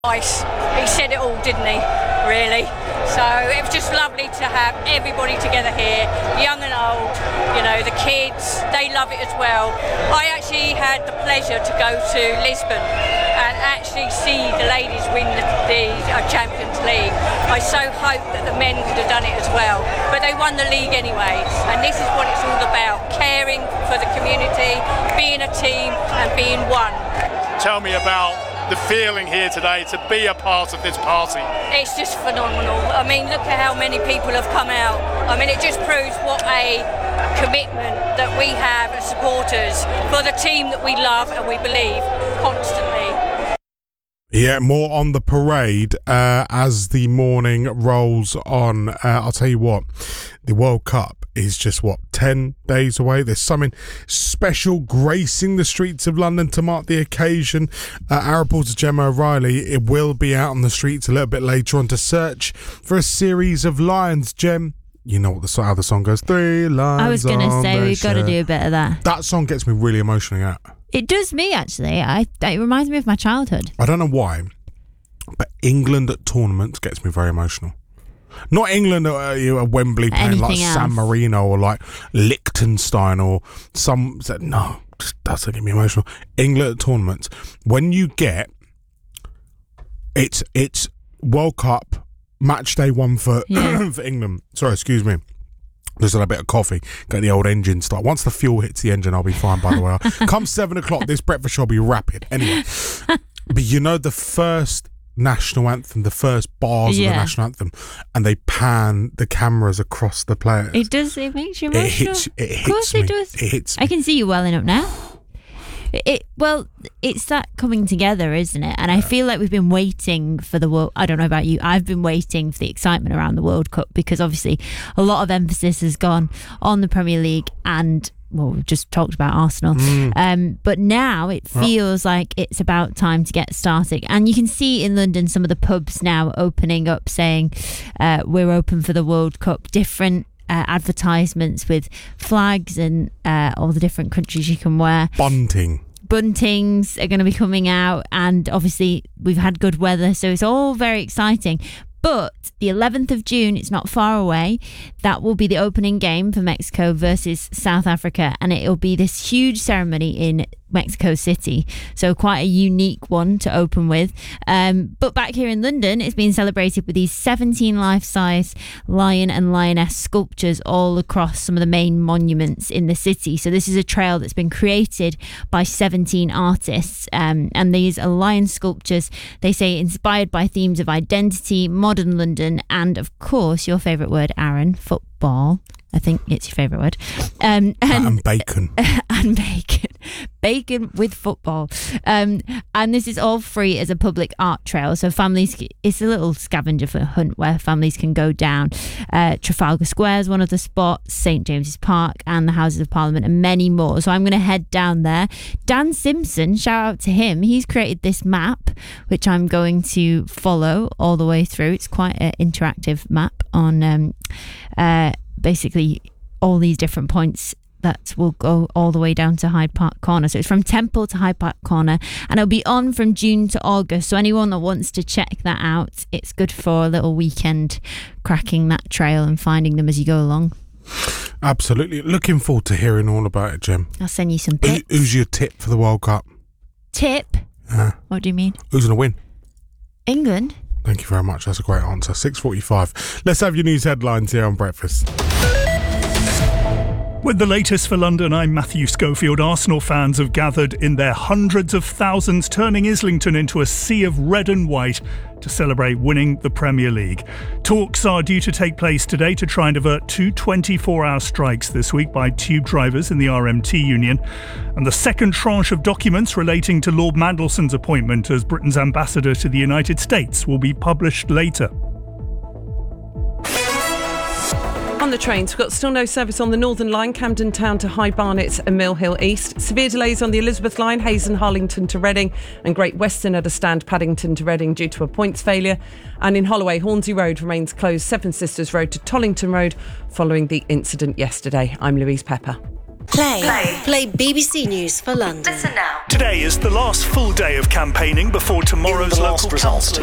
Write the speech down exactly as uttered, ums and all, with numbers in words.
Nice. He said it all, didn't he? Really. So it was just lovely to have everybody together here, young and old, you know, the kids, they love it as well. I actually had the pleasure to go to Lisbon and actually see the ladies win the, the uh, Champions League. I so hope that the men could have done it as well, but they won the league anyway, and this is what it's all about, caring for the community, being a team and being one. Tell me about the feeling here today to be a part of this party. It's just phenomenal. I mean, look at how many people have come out. I mean, it just proves what a commitment that we have as supporters for the team that we love and we believe constantly. Yeah, more on the parade uh, as the morning rolls on. Uh, I'll tell you what, the World Cup is just, what, ten days away? There's something special gracing the streets of London to mark the occasion. Uh, our reporter Gemma O'Reilly, it will be out on the streets a little bit later on to search for a series of lions. Gem, you know what the, how the song goes. Three lions. I was going to say, we've got to do a bit of that. That song gets me really emotionally out. It does me, actually. I It reminds me of my childhood. I don't know why, but England at tournaments gets me very emotional. Not England at, uh, you know, at Wembley playing Anything like else. San Marino or like Liechtenstein or some... No, just doesn't get me emotional. England at tournaments. When you get... It's it's World Cup match day one for, Yeah. for England. Sorry, excuse me. Just had a bit of coffee, get the old engine start. Once the fuel hits the engine, I'll be fine, by the way. Come seven o'clock, this breakfast shall be rapid. Anyway, but you know the first national anthem, the first bars Yeah. of the national anthem, and they pan the cameras across the players. It does, it makes you It emotional. hits, it hits Of course me. it does. It hits me. I can see you welling up now. It well, it's that coming together, isn't it? And I feel like we've been waiting for the world. I don't know about you. I've been waiting for the excitement around the World Cup because obviously a lot of emphasis has gone on the Premier League and, well, we've just talked about Arsenal. Mm. Um, but now it feels like it's about time to get started. And you can see in London some of the pubs now opening up saying uh, we're open for the World Cup. Different Uh, advertisements with flags and uh, all the different countries you can wear. Bunting. Buntings are going to be coming out, and obviously we've had good weather, so it's all very exciting. But the eleventh of June, it's not far away, that will be the opening game for Mexico versus South Africa, and it'll be this huge ceremony in Mexico City, so quite a unique one to open with. Um, but back here in London, it's been celebrated with these seventeen life-size lion and lioness sculptures all across some of the main monuments in the city. So this is a trail that's been created by seventeen artists, um, and these are lion sculptures, they say, inspired by themes of identity, modern London, and of course your favourite word, Aaron, football. I think it's your favourite word. Um, and, and bacon. and bacon. Bacon with football. Um, and this is all free as a public art trail. So families, it's a little scavenger for hunt where families can go down. Uh, Trafalgar Square is one of the spots, St James's Park and the Houses of Parliament and many more. So I'm going to head down there. Dan Simpson, shout out to him. He's created this map, which I'm going to follow all the way through. It's quite an interactive map on... Um, uh, basically all these different points that will go all the way down to Hyde Park Corner. So it's from Temple to Hyde Park Corner, and it'll be on from June to August. So anyone that wants to check that out, it's good for a little weekend cracking that trail and finding them as you go along. Absolutely. Looking forward to hearing all about it, Jem. I'll send you some Who, tips. who's your tip for the World Cup? Tip? Uh, What do you mean? who's going to win? England? Thank you very much. That's a great answer. six forty-five. Let's have your news headlines here on Breakfast. With the latest for London, I'm Matthew Schofield. Arsenal fans have gathered in their hundreds of thousands, turning Islington into a sea of red and white to celebrate winning the Premier League. Talks are due to take place today to try and avert two twenty-four hour strikes this week by tube drivers in the R M T union. And the second tranche of documents relating to Lord Mandelson's appointment as Britain's ambassador to the United States will be published later. On the trains, we've got still no service on the Northern Line, Camden Town to High Barnet and Mill Hill East. Severe delays on the Elizabeth Line, Hazen, Harlington to Reading, and Great Western at a stand, Paddington to Reading due to a points failure. And in Holloway, Hornsey Road remains closed, Seven Sisters Road to Tollington Road following the incident yesterday. I'm Louise Pepper. Play. Play. Play B B C News for London. Listen now. Today is the last full day of campaigning before tomorrow's In the local last council results